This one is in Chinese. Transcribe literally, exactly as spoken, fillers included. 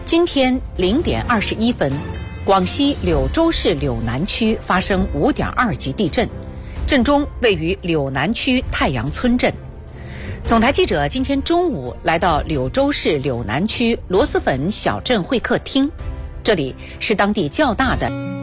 今天零点二十一分，广西柳州市柳南区发生五点二级地震，震中位于柳南区太阳村镇。总台记者今天中午来到柳州市柳南区螺蛳粉小镇会客厅，这里是当地较大的